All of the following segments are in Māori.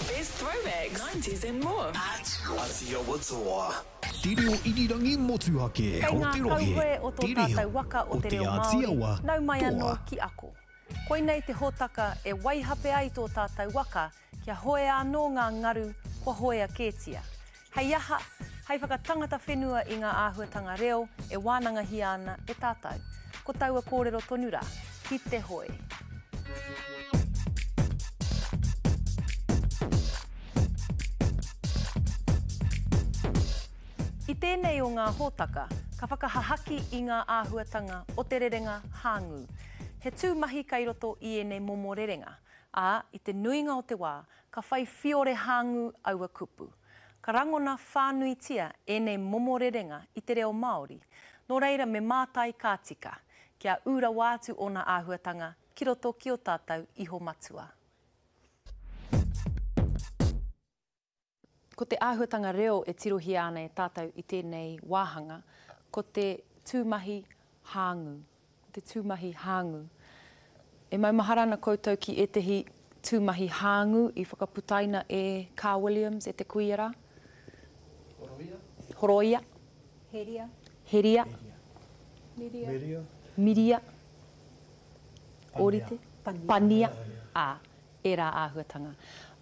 best throwbacks, 90s and more. Asia Watoa. Te reo irirangi motuhake, Kei o ngā te rohe, tauhoe o tō te tātou reo, waka o te te reo Aotearoa Māori, nau mai anō toa. ki ako. Koinei te hōtaka e waihape ai tō tātou waka kia hoe anō ngā ngaru kua hoea kētia. Hei aha, hei whakatangata whenua i ngā āhuatanga reo e wānangahi ana e tātou. Ko taua kōrero tonu rā, ki te hoe. I tēnei o ngā hōtaka, ka whakahahaki i ngā āhuatanga o te rerenga hāngu. He tūmahi kai roto i ene momo rerenga, ā i te nuinga o te wā, ka whai whiore hāngu aua kupu. Ka rangona whānuitia ene momo rerenga i te reo Māori, nō reira me mātai kātika, kia ura wātu o ngā āhuatanga ki roto ki o tātou iho matua. Ko te āhuatanga reo e tirohi ana e tātou i tēnei wāhanga, ko te tūmahi hāngu. Te tūmahi hāngu. E maumaharana koutou ki etehi tūmahi hāngu i whakaputaina e Carl Williams e te kuiara. Horoia. Horoia. Heria. Heria. Miria. Miria. Miria. Pania. Orite. Pania. Pania. E rā āhuatanga.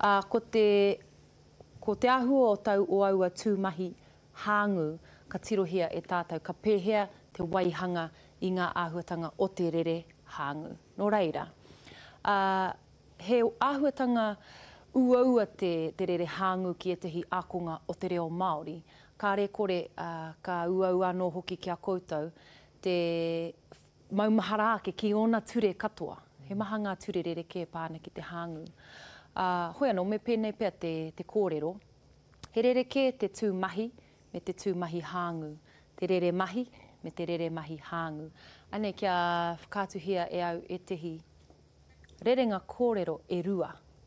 Ko te ahua o tau o aua tūmahi hāngu, ka tirohia e tātou, ka pēhea te waihanga i ngā āhuatanga o te rere hāngu. Nō reira, he āhuatanga ua te rere hāngu ki etehi ākonga o te reo Māori. Ka re kore ka ua anō hoki ki a koutou, te maumahara ake ki ona ture katoa. He maha ngā ture rere ke pāna ki te hāngu. Hoi anō, me pēnei pēr te kōrero. He rere ke te tūmahi me te tūmahi hāngu. Te rere mahi me te rere mahi hāngu. Anei kia whakātuhia e au e tehi rerenga kōrero e rua.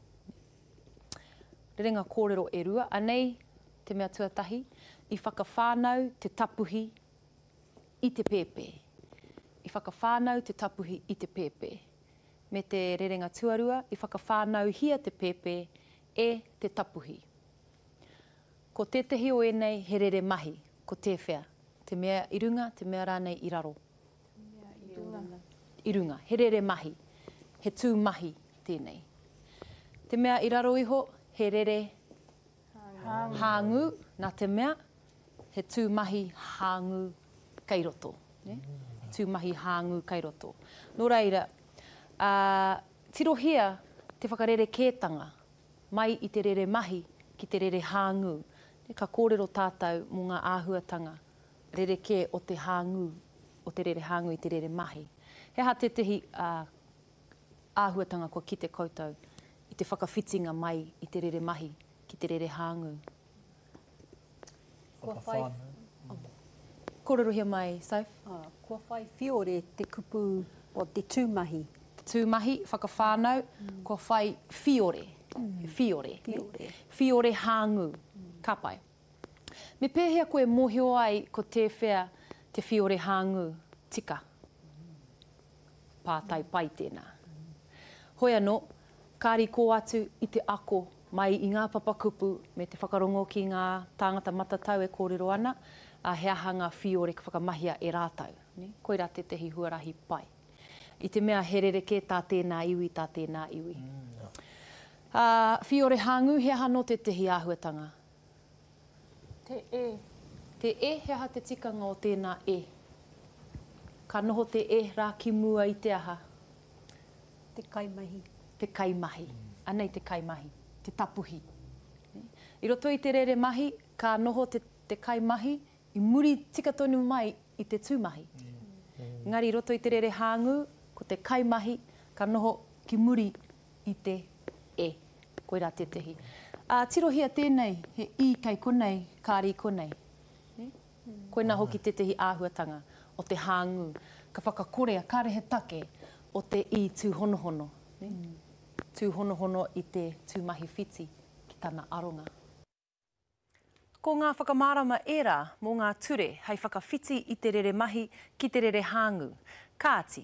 Rerenga kōrero e rua. Anei, te mea tuatahi, i whakawhānau te tapuhi i te pēpē. I whakawhānau te tapuhi i te pēpē. Me te rerenga tuarua, i whakawhānau hia te pēpē e te tapuhi. Ko tētahi o enei he rere mahi, ko te whea. Te mea i runga, te mea rānei i raro. I runga, he rere mahi, he tū mahi tēnei. Te mea i raro iho, he rere hāngu, nā te mea, he tū mahi hāngu kai roto. Tū mahi hāngu kai roto. Nō reira, tirohia te whakarere kētanga mai i te rere mahi ki te rere hāngu. Ka kōrero tātou mō ngā āhuatanga rere ke o te hāngu, o te rere hāngu i te rere mahi. He ha te tehi āhuatanga kua ki te koutou i te whakawhitinga mai i te rere mahi ki te rere hāngu. Kōrero hia mai, Saif? Kua whai whiore te kupu o te tūmahi. Tūmahi, whakawhānau, kua whai whiore. Whiore. Whiore hāngu. Ka pai. Me pēhea koe mōhio ai ko te whea te whiore hāngu tika. Pātai pai tēnā. Hoi anō, kāri kō atu i te ako mai i ngā papakupu me te whakarongo ki ngā tāngata matatau e kōrero ana, he aha ngā whiore ka whakamahia e rātau. Koira te tehi huarahi pai. I te mea herere ke tā tēnā iwi, tā tēnā iwi. Whiore hāngu, he aha no te tehi āhuatanga? Te e. Te e, he aha te tikanga o tēnā e. Ka noho te e rā ki mua i te aha. Te kaimahi. Te kaimahi. Anei te kaimahi. Te tapuhi. I roto i te rere mahi, ka noho te kaimahi, i muri tika tonu mai i te tūmahi. Ngari, i roto i te rere hāngu, ko te kaimahi, ka noho ki muri i te e. Koira te tehi. Tirohia tēnei, he i kai konei, kāri konei. Koina hoki te tehi āhuatanga o te hāngu. Ka whakakorea, kārehe take o te i tūhonohono. Tūhonohono i te tūmahi whiti ki tāna aronga. Ko ngā whakamārama era mō ngā ture hei whakawhiti i te rere mahi ki te rere hāngu. Kāti,